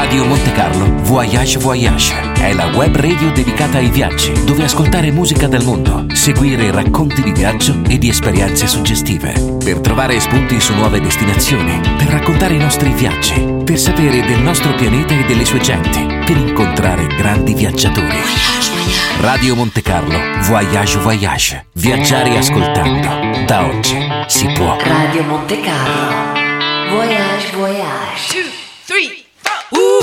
Radio Monte Carlo Voyage Voyage è la web radio dedicata ai viaggi, dove ascoltare musica del mondo, seguire racconti di viaggio e di esperienze suggestive, per trovare spunti su nuove destinazioni, per raccontare i nostri viaggi, per sapere del nostro pianeta e delle sue genti, per incontrare grandi viaggiatori. Radio Monte Carlo Voyage Voyage. Viaggiare ascoltando. Da oggi si può. Radio Monte Carlo Voyage Voyage. 2, 3, 4.